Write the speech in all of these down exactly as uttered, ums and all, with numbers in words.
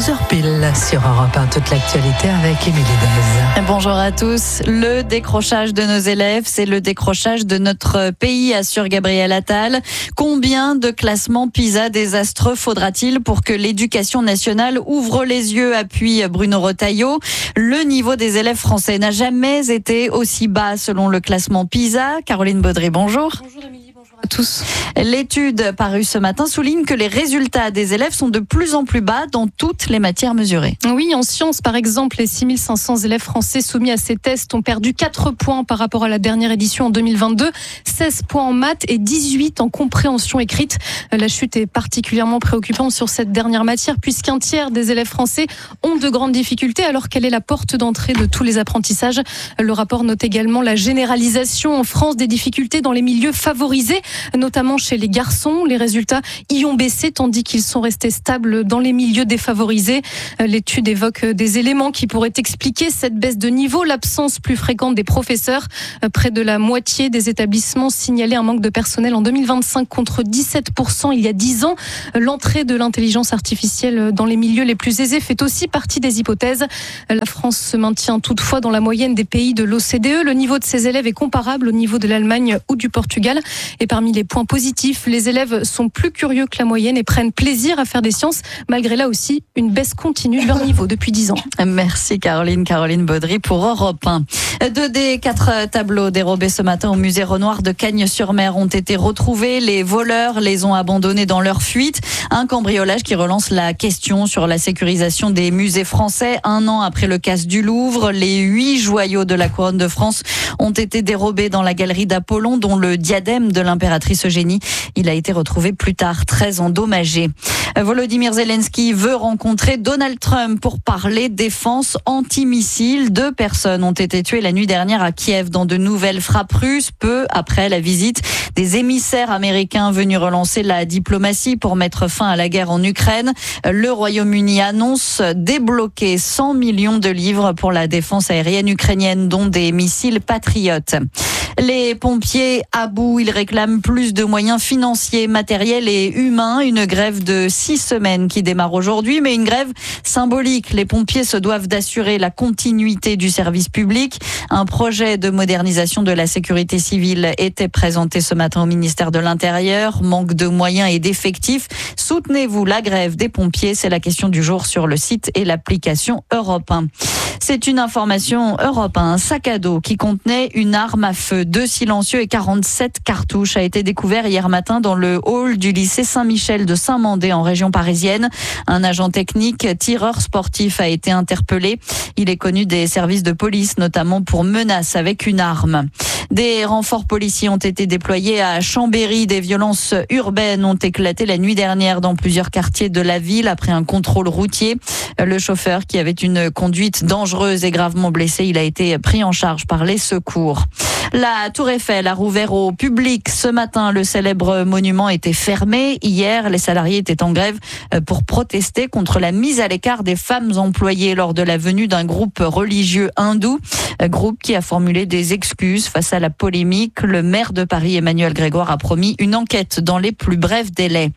douze heures pile sur Europe un, toute l'actualité avec Émilie Dez. Bonjour à tous. Le décrochage de nos élèves, c'est le décrochage de notre pays, assure Gabriel Attal. Combien de classements PISA désastreux faudra-t-il pour que l'éducation nationale ouvre les yeux, appuie Bruno Retailleau. Le niveau des élèves français n'a jamais été aussi bas selon le classement PISA. Caroline Baudry, bonjour. Bonjour Émilie. À tous. L'étude parue ce matin souligne que les résultats des élèves sont de plus en plus bas dans toutes les matières mesurées. Oui, en sciences, par exemple, les six mille cinq cents élèves français soumis à ces tests ont perdu quatre points par rapport à la dernière édition en deux mille vingt-deux, seize points en maths et dix-huit en compréhension écrite. La chute est particulièrement préoccupante sur cette dernière matière puisqu'un tiers des élèves français ont de grandes difficultés alors qu'elle est la porte d'entrée de tous les apprentissages. Le rapport note également la généralisation en France des difficultés dans les milieux favorisés, notamment chez les garçons. Les résultats y ont baissé tandis qu'ils sont restés stables dans les milieux défavorisés. L'étude évoque des éléments qui pourraient expliquer cette baisse de niveau. L'absence plus fréquente des professeurs. Près de la moitié des établissements signalaient un manque de personnel en deux mille vingt-cinq contre dix-sept pour cent il y a dix ans. L'entrée de l'intelligence artificielle dans les milieux les plus aisés fait aussi partie des hypothèses. La France se maintient toutefois dans la moyenne des pays de l'O C D E. Le niveau de ses élèves est comparable au niveau de l'Allemagne ou du Portugal. Et parmi les points positifs, les élèves sont plus curieux que la moyenne et prennent plaisir à faire des sciences, malgré là aussi une baisse continue de leur niveau depuis dix ans. Merci Caroline, Caroline Baudry pour Europe un. Deux des quatre tableaux dérobés ce matin au musée Renoir de Cagnes-sur-Mer ont été retrouvés. Les voleurs les ont abandonnés dans leur fuite. Un cambriolage qui relance la question sur la sécurisation des musées français. Un an après le casse du Louvre, les huit joyaux de la couronne de France ont été dérobés dans la galerie d'Apollon, dont le diadème de l'impératrice Eugénie. Il a été retrouvé plus tard, très endommagé. Volodymyr Zelensky veut rencontrer Donald Trump pour parler défense antimissile. Deux personnes ont été tuées la nuit dernière à Kiev dans de nouvelles frappes russes, peu après la visite des émissaires américains venus relancer la diplomatie pour mettre fin à la guerre en Ukraine. Le Royaume-Uni annonce débloquer cent millions de livres pour la défense aérienne ukrainienne, dont des missiles patriotes. Les pompiers à bout, ils réclament plus de moyens financiers, matériels et humains. Une grève de six semaines qui démarre aujourd'hui, mais une grève symbolique. Les pompiers se doivent d'assurer la continuité du service public. Un projet de modernisation de la sécurité civile était présenté ce matin au ministère de l'Intérieur. Manque de moyens et d'effectifs. Soutenez-vous la grève des pompiers? C'est la question du jour sur le site et l'application Europe un. C'est une information Europe un. Un sac à dos qui contenait une arme à feu, deux silencieux et quarante-sept cartouches a été découvert hier matin dans le hall du lycée Saint-Michel de Saint-Mandé en région parisienne. Un agent technique, tireur sportif, a été interpellé. Il est connu des services de police, notamment pour menaces avec une arme. Des renforts policiers ont été déployés à Chambéry. Des violences urbaines ont éclaté la nuit dernière dans plusieurs quartiers de la ville après un contrôle routier. Le chauffeur, qui avait une conduite dangereuse et gravement blessé, il a été pris en charge par les secours. La Tour Eiffel a rouvert au public ce matin. Le célèbre monument était fermé. Hier, les salariés étaient en grève pour protester contre la mise à l'écart des femmes employées lors de la venue d'un groupe religieux hindou. Groupe qui a formulé des excuses face à la polémique. Le maire de Paris, Emmanuel Grégoire, a promis une enquête dans les plus brefs délais.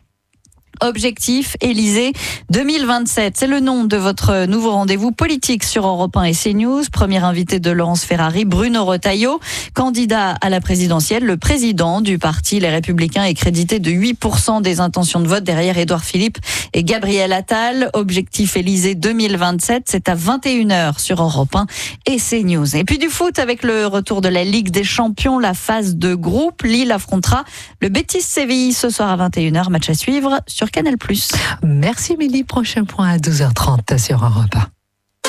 Objectif Élysée deux mille vingt-sept, c'est le nom de votre nouveau rendez-vous politique sur Europe un et CNews. Premier invité de Laurence Ferrari, Bruno Retailleau, candidat à la présidentielle. Le président du parti Les Républicains est crédité de huit pour cent des intentions de vote derrière Édouard Philippe et Gabriel Attal. Objectif Élysée deux mille vingt-sept, c'est à vingt et une heures sur Europe un et CNews. Et puis du foot avec le retour de la Ligue des Champions, la phase de groupe. Lille affrontera le Betis Séville ce soir à vingt et une heures. Match à suivre sur Canal plus. Merci Émilie. Prochain point à douze heures trente sur Europe un.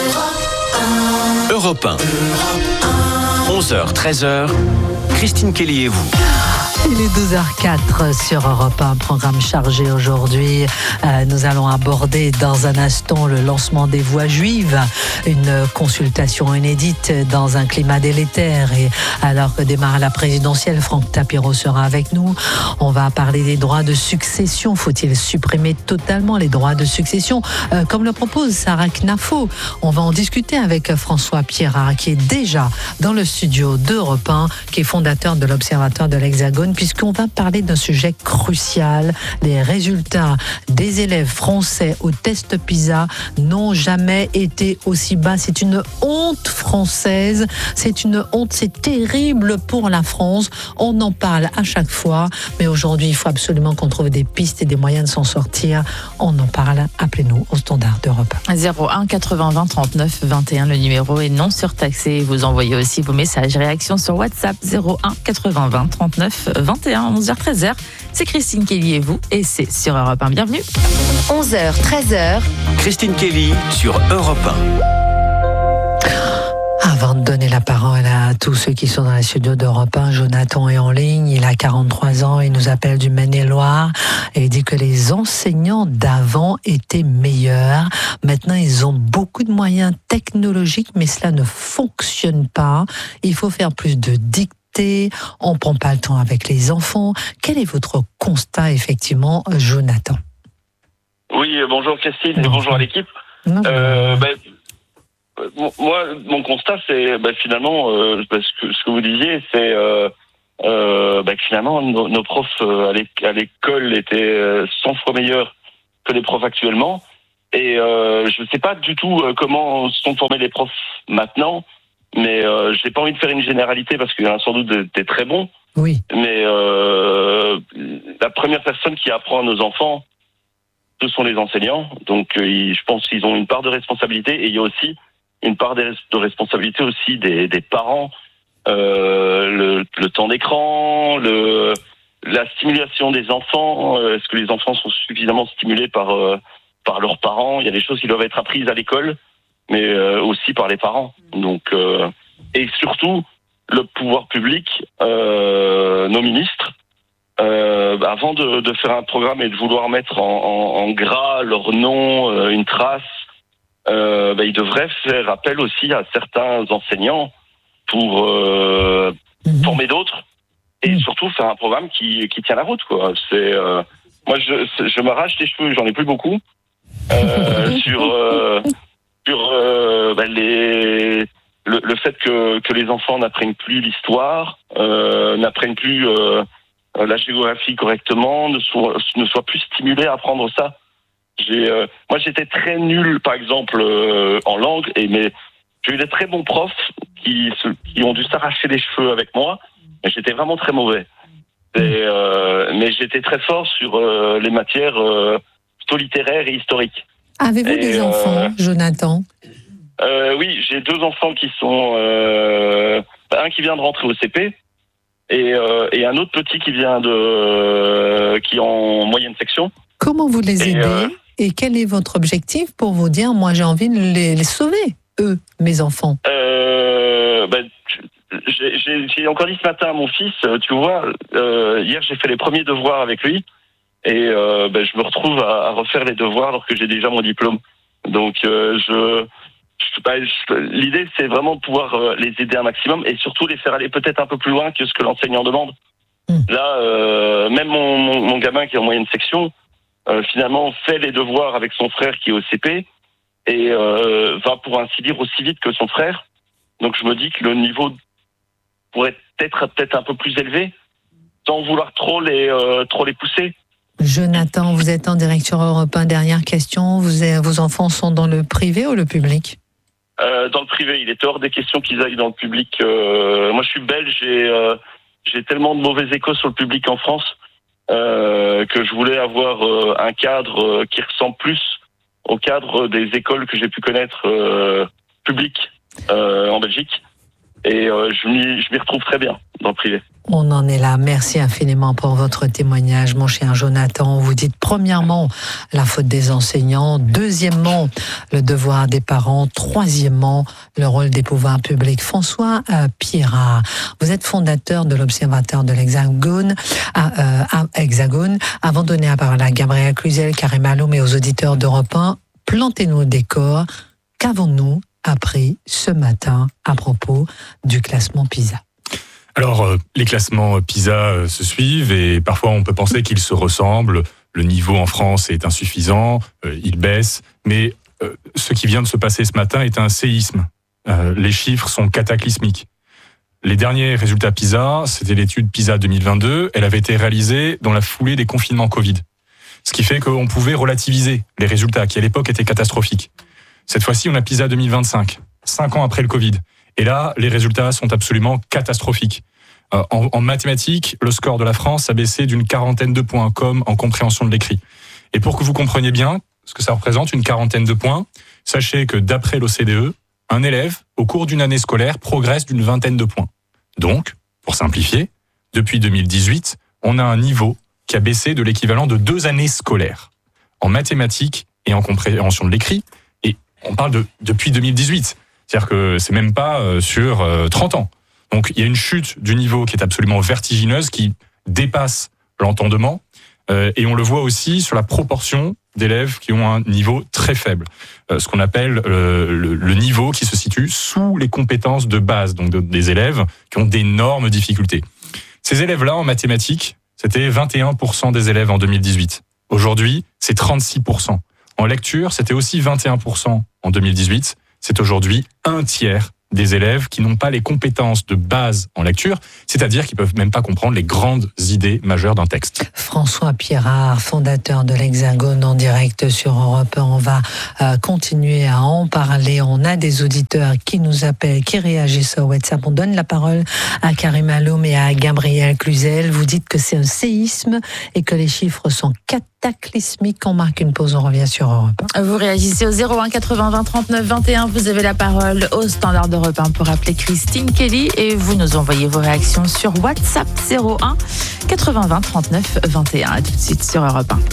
Europe un. onze heures treize heures. Christine Kelly et vous. Il est douze heures quatre sur Europe un, programme chargé aujourd'hui. Euh, nous allons aborder dans un instant le lancement des voix juives, une consultation inédite dans un climat délétère. Et alors que démarre la présidentielle, Franck Tapiro sera avec nous. On va parler des droits de succession. Faut-il supprimer totalement les droits de succession, euh, comme le propose Sarah Knafo? On va en discuter avec François Pierrat, qui est déjà dans le studio d'Europe un, qui est fondateur de l'Observatoire de l'Hexagone, puisqu'on va parler d'un sujet crucial. Les résultats des élèves français au test PISA n'ont jamais été aussi bas. C'est une honte française. C'est une honte. C'est terrible pour la France. On en parle à chaque fois. Mais aujourd'hui, il faut absolument qu'on trouve des pistes et des moyens de s'en sortir. On en parle. Appelez-nous au standard d'Europe. zéro un quatre-vingts vingt trente-neuf vingt et un, le numéro est non surtaxé. Vous envoyez aussi vos messages, réactions sur WhatsApp zéro un quatre-vingts vingt trente-neuf vingt et un, onze heures treize heures. C'est Christine Kelly et vous, et c'est sur Europe un. Bienvenue. onze heures treize heures. Christine Kelly sur Europe un. Avant de donner la parole à tous ceux qui sont dans les studios d'Europe un, Jonathan est en ligne, il a quarante-trois ans, il nous appelle du Maine-et-Loire et il dit que les enseignants d'avant étaient meilleurs. Maintenant, ils ont beaucoup de moyens technologiques, mais cela ne fonctionne pas. Il faut faire plus de dictées, on ne prend pas le temps avec les enfants. Quel est votre constat, effectivement, Jonathan ? Oui, bonjour Christine et bonjour à l'équipe. Euh, ben, moi, mon constat, c'est ben, finalement, euh, ben, ce, que, ce que vous disiez, c'est euh, euh, ben, finalement nos, nos profs euh, à l'école étaient cent fois meilleurs que les profs actuellement. Et euh, je ne sais pas du tout euh, comment sont formés les profs maintenant, mais euh, je n'ai pas envie de faire une généralité parce qu'il y en a sans doute des, des très bons. Oui. Mais euh, la première personne qui apprend à nos enfants, ce sont les enseignants. Donc, euh, ils, je pense qu'ils ont une part de responsabilité. Et il y a aussi une part de responsabilité aussi des, des parents. Euh, le, le temps d'écran, le, la stimulation des enfants. Euh, est-ce que les enfants sont suffisamment stimulés par, euh, par leurs parents ? Il y a des choses qui doivent être apprises à l'école, mais euh, aussi par les parents. Donc, euh, et surtout, le pouvoir public, euh, nos ministres, Euh, avant de, de faire un programme et de vouloir mettre en, en, en gras leur nom, euh, une trace, euh, bah, ils devraient faire appel aussi à certains enseignants pour euh, mmh. former d'autres et mmh. surtout faire un programme qui, qui tient la route, quoi. C'est, euh, moi, je, je m'arrache les cheveux, j'en ai plus beaucoup, euh, sur, euh, sur euh, bah, les, le, le fait que, que les enfants n'apprennent plus l'histoire, euh, n'apprennent plus... Euh, la géographie correctement, ne soit, ne soit plus stimulé à apprendre ça. J'ai, euh, moi, j'étais très nul, par exemple, euh, en langue, et mais j'ai eu des très bons profs qui, qui ont dû s'arracher les cheveux avec moi, mais j'étais vraiment très mauvais. Et, euh, mais j'étais très fort sur euh, les matières euh, plutôt littéraires et historiques. Avez-vous et, des euh, enfants, Jonathan ? euh, Oui, j'ai deux enfants qui sont... Euh, un qui vient de rentrer au C P, Et, euh, et un autre petit qui vient de euh, qui est en moyenne section. Comment vous les aidez et, euh, et quel est votre objectif pour vous dire, moi j'ai envie de les, les sauver, eux, mes enfants euh, ben, j'ai, j'ai, j'ai encore dit ce matin à mon fils, tu vois, euh, hier j'ai fait les premiers devoirs avec lui et euh, ben, je me retrouve à, à refaire les devoirs alors que j'ai déjà mon diplôme. Donc euh, je... Ben, je, l'idée, c'est vraiment de pouvoir euh, les aider un maximum et surtout les faire aller peut-être un peu plus loin que ce que l'enseignant demande. Mmh. Là, euh, même mon, mon, mon gamin qui est en moyenne section, euh, finalement, fait les devoirs avec son frère qui est au C P et euh, va, pour ainsi dire, aussi vite que son frère. Donc, je me dis que le niveau pourrait être peut-être un peu plus élevé, sans vouloir trop les, euh, trop les pousser. Jonathan, vous êtes en direct sur Europe un. Dernière question, vous avez, vos enfants sont dans le privé ou le public ? Euh, dans le privé, il est hors des questions qu'ils aillent dans le public. Euh, moi, je suis belge, j'ai, euh, j'ai tellement de mauvais échos sur le public en France euh, que je voulais avoir euh, un cadre euh, qui ressemble plus au cadre des écoles que j'ai pu connaître euh, publiques euh, en Belgique. Et euh, je m'y, je m'y retrouve très bien dans le privé. On en est là. Merci infiniment pour votre témoignage, mon cher Jonathan. Vous dites premièrement la faute des enseignants, deuxièmement le devoir des parents, troisièmement le rôle des pouvoirs publics. François euh, Pierrat, vous êtes fondateur de l'Observatoire de l'Hexagone. À, euh, à Hexagone. Avant de donner la parole à Gabriel Cluzel, Karim Aloum et aux auditeurs d'Europe un, plantez-nous le décor. Qu'avons-nous appris ce matin à propos du classement PISA? Alors, euh, les classements PISA euh, se suivent et parfois on peut penser qu'ils se ressemblent. Le niveau en France est insuffisant, euh, il baisse, mais euh, ce qui vient de se passer ce matin est un séisme. Euh, les chiffres sont cataclysmiques. Les derniers résultats PISA, c'était l'étude PISA deux mille vingt-deux. Elle avait été réalisée dans la foulée des confinements Covid. Ce qui fait qu'on pouvait relativiser les résultats qui, à l'époque, étaient catastrophiques. Cette fois-ci, on a PISA deux mille vingt-cinq, cinq ans après le Covid. Et là, les résultats sont absolument catastrophiques. Euh, en, en mathématiques, le score de la France a baissé d'une quarantaine de points, comme en compréhension de l'écrit. Et pour que vous compreniez bien ce que ça représente, une quarantaine de points, sachez que d'après l'O C D E, un élève, au cours d'une année scolaire, progresse d'une vingtaine de points. Donc, pour simplifier, depuis deux mille dix-huit, on a un niveau qui a baissé de l'équivalent de deux années scolaires en mathématiques et en compréhension de l'écrit. Et on parle de depuis deux mille dix-huit. C'est-à-dire que c'est même pas euh, sur euh, trente ans. Donc, il y a une chute du niveau qui est absolument vertigineuse, qui dépasse l'entendement. Euh, et on le voit aussi sur la proportion d'élèves qui ont un niveau très faible. Euh, ce qu'on appelle euh, le, le niveau qui se situe sous les compétences de base, donc de, des élèves qui ont d'énormes difficultés. Ces élèves-là, en mathématiques, c'était vingt et un pour cent des élèves en deux mille dix-huit. Aujourd'hui, c'est trente-six pour cent. En lecture, c'était aussi vingt et un pour cent en deux mille dix-huit. C'est aujourd'hui un tiers des élèves qui n'ont pas les compétences de base en lecture, c'est-à-dire qu'ils peuvent même pas comprendre les grandes idées majeures d'un texte. François Pirard, fondateur de l'Hexagone, en direct sur Europe un. On va euh, continuer à en parler. On a des auditeurs qui nous appellent, qui réagissent au WhatsApp. On donne la parole à Karim Aloum et à Gabriel Cluzel. Vous dites que c'est un séisme et que les chiffres sont cataclysmiques. On marque une pause, on revient sur Europe un. Vous réagissez au zéro un quatre-vingts vingt trente-neuf vingt et un. Vous avez la parole au standard d'Europe un pour appeler Christine Kelly et vous nous envoyez vos réactions sur WhatsApp zéro un quatre-vingts vingt trente-neuf vingt et un. À tout de suite sur Europe un.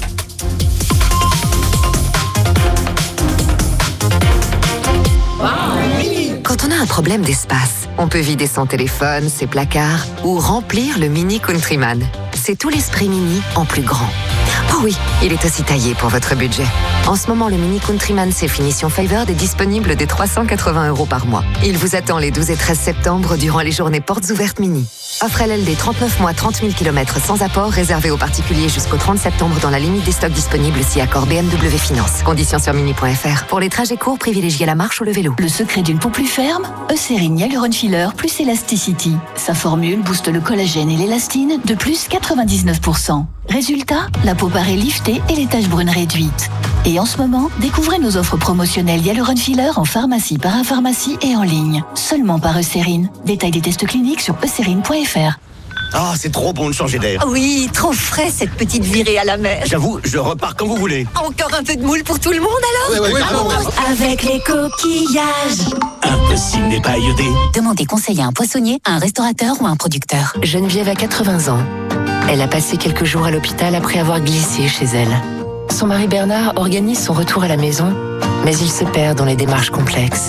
Quand on a un problème d'espace, on peut vider son téléphone, ses placards ou remplir le Mini Countryman. C'est tout l'esprit Mini en plus grand. Oh oui, il est aussi taillé pour votre budget. En ce moment, le Mini Countryman C finition Favored est disponible dès trois cent quatre-vingts euros par mois. Il vous attend les douze et treize septembre durant les journées portes ouvertes Mini. Offre L L D trente-neuf mois, trente mille kilomètres sans apport, réservé aux particuliers jusqu'au trente septembre dans la limite des stocks disponibles si accord B M W Finance. Conditions sur mini point f r. Pour les trajets courts, privilégiez la marche ou le vélo. Le secret d'une peau plus ferme, Eucérine Hyaluron Filler plus Elasticity. Sa formule booste le collagène et l'élastine de plus quatre-vingt-dix-neuf pour cent. Résultat, la peau paraît liftée et les taches brunes réduites. Et en ce moment, découvrez nos offres promotionnelles Hyaluron Filler en pharmacie, parapharmacie et en ligne. Seulement par Eucérine. Détail des tests cliniques sur eucérine point f r. Ah, c'est trop bon de changer d'air. Oui, trop frais cette petite virée à la mer. J'avoue, je repars quand vous voulez. Encore un peu de moule pour tout le monde alors? Ouais, ouais, carrément. Avec les coquillages. Impossible n'est pas iodé. Demandez conseil à un poissonnier, à un restaurateur ou à un producteur. Geneviève a quatre-vingts ans. Elle a passé quelques jours à l'hôpital après avoir glissé chez elle. Son mari Bernard organise son retour à la maison, mais il se perd dans les démarches complexes.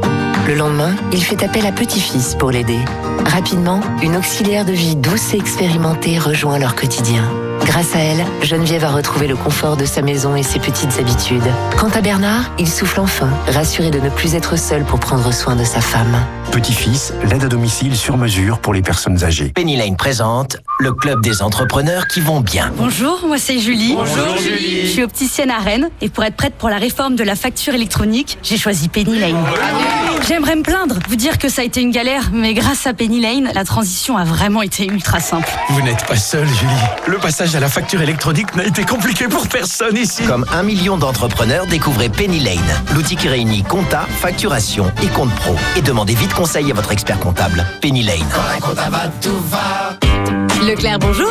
Le lendemain, il fait appel à petit-fils pour l'aider. Rapidement, une auxiliaire de vie douce et expérimentée rejoint leur quotidien. Grâce à elle, Geneviève a retrouvé le confort de sa maison et ses petites habitudes. Quant à Bernard, il souffle enfin, rassuré de ne plus être seul pour prendre soin de sa femme. Petit-fils, l'aide à domicile sur mesure pour les personnes âgées. Penny Lane présente le club des entrepreneurs qui vont bien. Bonjour, moi c'est Julie. Bonjour Julie. Je suis opticienne à Rennes et pour être prête pour la réforme de la facture électronique, j'ai choisi Penny Lane. J'aimerais me plaindre, vous dire que ça a été une galère, mais grâce à Penny Lane, la transition a vraiment été ultra simple. Vous n'êtes pas seule, Julie. Le passage à la facture électronique n'a été compliqué pour personne ici. Comme un million d'entrepreneurs, découvrez Penny Lane, l'outil qui réunit compta, facturation et compte pro. Et demandez vite conseil à votre expert comptable. Penny Lane. Quand un compta va, tout va. Leclerc, bonjour.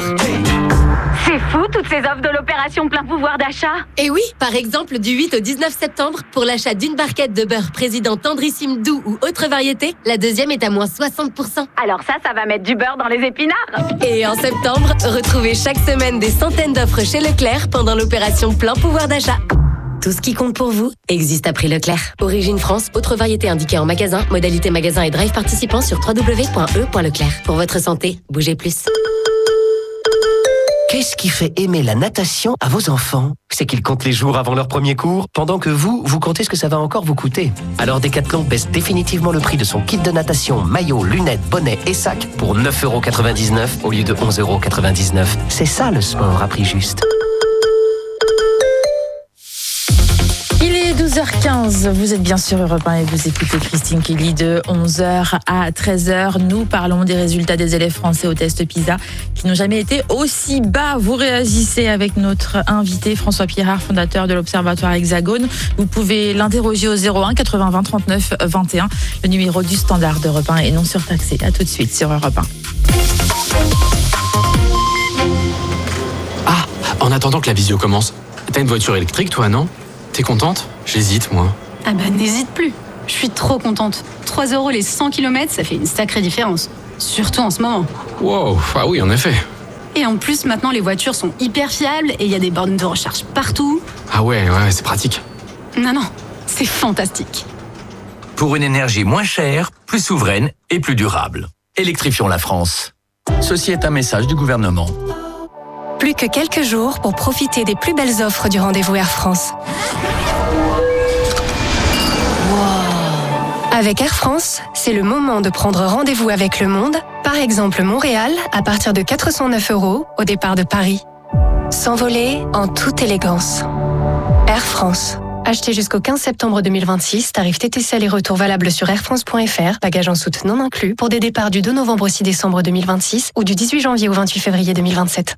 C'est fou, toutes ces offres de l'opération plein pouvoir d'achat. Et oui, par exemple, du huit au dix-neuf septembre, pour l'achat d'une barquette de beurre président tendrissime doux ou autre variété, la deuxième est à moins soixante pour cent. Alors ça, ça va mettre du beurre dans les épinards. Et en septembre, retrouvez chaque semaine des centaines d'offres chez Leclerc pendant l'opération plein pouvoir d'achat. Tout ce qui compte pour vous existe à prix Leclerc. Origine France, autre variété indiquée en magasin, modalité magasin et drive participant sur w w w point e point leclerc. Pour votre santé, bougez plus. Qu'est-ce qui fait aimer la natation à vos enfants? C'est qu'ils comptent les jours avant leur premier cours, pendant que vous, vous comptez ce que ça va encore vous coûter. Alors Decathlon baisse définitivement le prix de son kit de natation, maillot, lunettes, bonnet et sac pour neuf euros quatre-vingt-dix-neuf au lieu de onze euros quatre-vingt-dix-neuf. C'est ça le sport à prix juste. Il est douze onze heures quinze, vous êtes bien sur Europe un et vous écoutez Christine Kelly de onze heures à treize heures. Nous parlons des résultats des élèves français au test PISA qui n'ont jamais été aussi bas. Vous réagissez avec notre invité François Pierrard, fondateur de l'Observatoire Hexagone. Vous pouvez l'interroger au zéro un quatre-vingts vingt trente-neuf vingt et un, le numéro du standard d'Europe un et non surtaxé. À tout de suite sur Europe un. Ah, en attendant que la visio commence, t'as une voiture électrique toi, non ? T'es contente ? J'hésite, moi. Ah bah n'hésite plus. Je suis trop contente. trois euros les cent kilomètres, ça fait une sacrée différence. Surtout en ce moment. Wow, ah oui, en effet. Et en plus, maintenant, les voitures sont hyper fiables et il y a des bornes de recharge partout. Ah ouais, ouais, c'est pratique. Non, non, c'est fantastique. Pour une énergie moins chère, plus souveraine et plus durable. Électrifions la France. Ceci est un message du gouvernement. Plus que quelques jours pour profiter des plus belles offres du rendez-vous Air France. Wow. Avec Air France, c'est le moment de prendre rendez-vous avec le monde. Par exemple, Montréal, à partir de quatre cent neuf euros au départ de Paris. S'envoler en toute élégance. Air France. Acheté jusqu'au quinze septembre deux mille vingt-six, tarif T T C aller-retour valable sur airfrance point f r, bagages en soute non inclus, pour des départs du deux novembre au six décembre deux mille vingt-six ou du dix-huit janvier au vingt-huit février deux mille vingt-sept.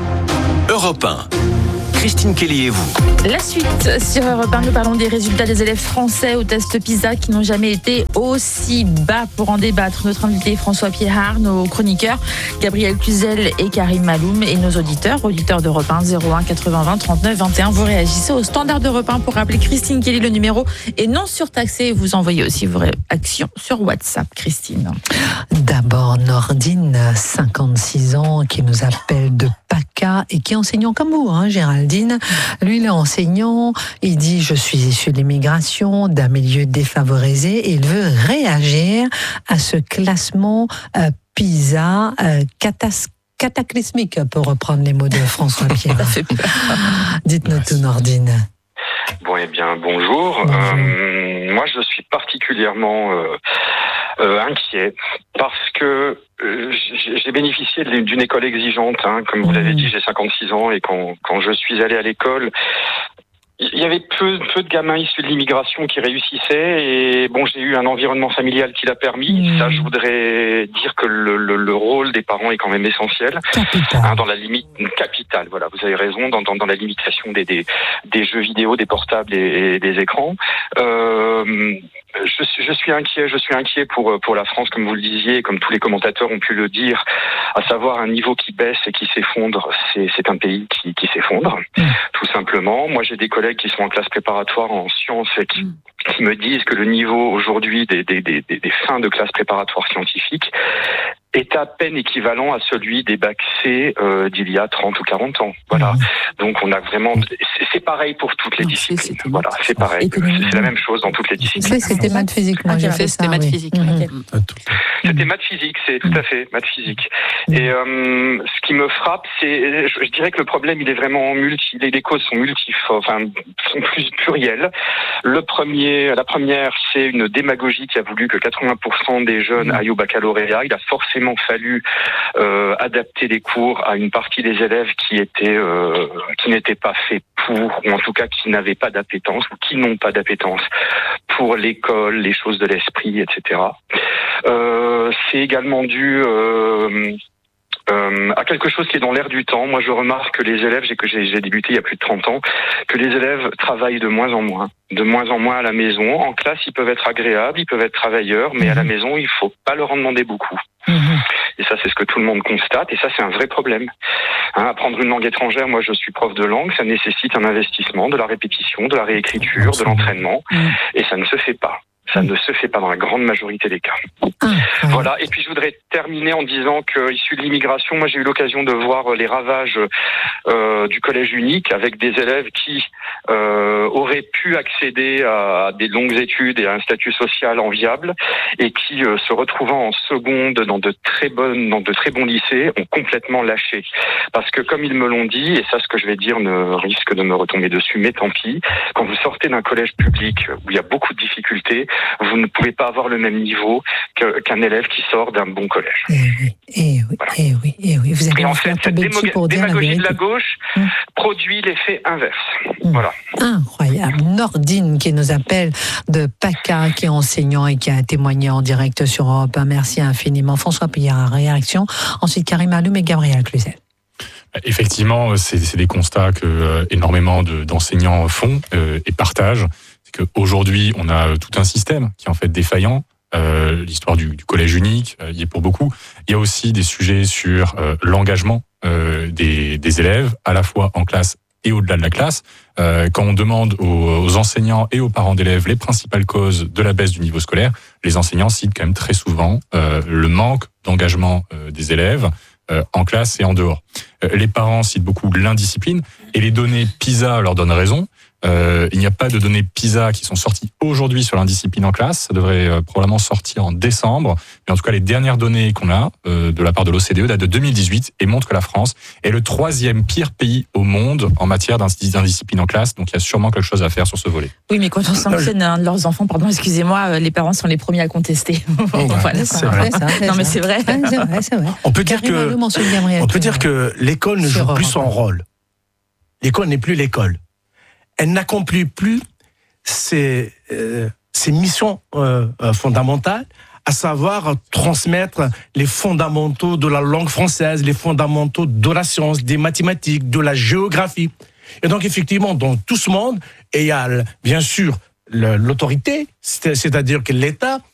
Europe un. Christine Kelly et vous. La suite sur Europe un, nous parlons des résultats des élèves français au test PISA qui n'ont jamais été aussi bas. Pour en débattre, notre invité François Pierrard, nos chroniqueurs Gabriel Cluzel et Karim Maloum et nos auditeurs, auditeurs d'Europe un, zéro un quatre-vingts vingt trente-neuf vingt et un. Vous réagissez au standard d'Europe un pour rappeler Christine Kelly, le numéro est non surtaxé. Vous envoyez aussi vos réactions sur WhatsApp, Christine. D'abord, Nordine, cinquante-six ans, qui nous appelle de PACA et qui est enseignant comme vous, hein, Géraldine. Lui, il est enseignant, il dit « Je suis issu de l'immigration, d'un milieu défavorisé » et il veut réagir à ce classement euh, PISA euh, catastrophique. Cataclysmique, pour reprendre les mots de François Pierre. Dites-nous tout, Nordine. Bon, eh bien, bonjour. bonjour. Euh, moi, je suis particulièrement euh, euh, inquiet parce que euh, j'ai bénéficié d'une école exigeante. Hein, comme vous l'avez dit, j'ai cinquante-six ans et quand, quand je suis allé à l'école, il y avait peu, peu de gamins issus de l'immigration qui réussissaient et bon, j'ai eu un environnement familial qui l'a permis. Mmh. Ça, je voudrais dire que le, le, le rôle des parents est quand même essentiel. Hein, dans la limite capitale, voilà, vous avez raison, dans, dans, dans la limitation des, des, des jeux vidéo, des portables et, et des écrans. Euh, je, suis, je suis inquiet, je suis inquiet pour, pour la France, comme vous le disiez, comme tous les commentateurs ont pu le dire, à savoir un niveau qui baisse et qui s'effondre. C'est, c'est un pays qui, qui s'effondre, mmh. tout simplement. Moi, j'ai des collègues qui sont en classe préparatoire en sciences et qui, qui me disent que le niveau aujourd'hui des, des, des, des fins de classe préparatoire scientifique est à peine équivalent à celui des bacs C euh, d'il y a trente ou quarante ans. Voilà. Mmh. Donc on a vraiment... C'est, c'est pareil pour toutes les non, disciplines. C'est, voilà, c'est pareil. C'est la même chose dans toutes les disciplines. C'était maths physique, moi j'ai fait ça. C'était maths oui. physique. Mmh. Okay. C'était maths physique, c'est tout à fait maths physique. Et euh, ce qui me frappe, c'est... Je, je dirais que le problème, il est vraiment multi... Les, les causes sont multi... Enfin, sont plus plurielles. Le premier, la première, c'est une démagogie qui a voulu que quatre-vingts pour cent des jeunes aillent au baccalauréat. Il a forcément fallu euh, adapter les cours à une partie des élèves qui étaient euh, qui n'étaient pas faits pour, ou en tout cas qui n'avaient pas d'appétence ou qui n'ont pas d'appétence pour l'école, les choses de l'esprit, et cetera. Euh, c'est également dû euh, Euh, à quelque chose qui est dans l'air du temps. Moi, je remarque que les élèves, j'ai, que j'ai, j'ai débuté il y a plus de trente ans, que les élèves travaillent de moins en moins, de moins en moins à la maison. En classe, ils peuvent être agréables, ils peuvent être travailleurs, mais à la maison, il faut pas leur en demander beaucoup. Mmh. Et ça, c'est ce que tout le monde constate, et ça, c'est un vrai problème. Hein, apprendre une langue étrangère, moi, je suis prof de langue, ça nécessite un investissement, de la répétition, de la réécriture, de l'entraînement, mmh. et ça ne se fait pas. Ça ne se fait pas dans la grande majorité des cas. Ah, ouais. Voilà. Et puis je voudrais terminer en disant que, issu de l'immigration, moi j'ai eu l'occasion de voir les ravages euh, du collège unique avec des élèves qui euh, auraient pu accéder à des longues études et à un statut social enviable et qui, euh, se retrouvant en seconde dans de très bonnes, dans de très bons lycées, ont complètement lâché. Parce que comme ils me l'ont dit, et ça ce que je vais dire ne risque de me retomber dessus, mais tant pis, quand vous sortez d'un collège public où il y a beaucoup de difficultés, vous ne pouvez pas avoir le même niveau que, qu'un élève qui sort d'un bon collège. Et oui, et oui, voilà. et oui, et oui. Vous avez et en fait, cette démo- pour dire démagogie la de la gauche mmh. produit l'effet inverse. Mmh. Voilà. Incroyable. Nordine qui nous appelle de PACA, qui est enseignant et qui a témoigné en direct sur Europe un. Merci infiniment. François Pillard, réaction. Ensuite, Karim Alloum et Gabriel Cluzel. Effectivement, c'est, c'est des constats que euh, énormément de, d'enseignants font euh, et partagent. C'est qu'aujourd'hui, on a tout un système qui est en fait défaillant. Euh, l'histoire du, du collège unique euh, y est pour beaucoup. Il y a aussi des sujets sur euh, l'engagement euh, des, des élèves, à la fois en classe et au-delà de la classe. Euh, quand on demande aux, aux enseignants et aux parents d'élèves les principales causes de la baisse du niveau scolaire, les enseignants citent quand même très souvent euh, le manque d'engagement euh, des élèves euh, en classe et en dehors. Euh, les parents citent beaucoup l'indiscipline et les données PISA leur donnent raison. Euh, il n'y a pas de données PISA qui sont sorties aujourd'hui sur l'indiscipline en classe. Ça devrait euh, probablement sortir en décembre. Mais en tout cas, les dernières données qu'on a euh, de la part de l'O C D E datent de deux mille dix-huit et montrent que la France est le troisième pire pays au monde en matière d'indiscipline en classe. Donc il y a sûrement quelque chose à faire sur ce volet. Oui, mais quand on sanctionne un de leurs enfants, pardon, excusez-moi, les parents sont les premiers à contester. Oh, voilà, c'est vrai. Ça, non, mais c'est vrai. Ouais, c'est vrai, c'est vrai. On peut dire que, on peut dire que l'école ne joue plus son rôle. L'école n'est plus l'école. Elle n'accomplit plus ses, euh, ses missions euh, euh, fondamentales, à savoir transmettre les fondamentaux de la langue française, les fondamentaux de la science, des mathématiques, de la géographie. Et donc, effectivement, dans tout ce monde, il y a bien sûr le, l'autorité, c'est-à-dire que l'État,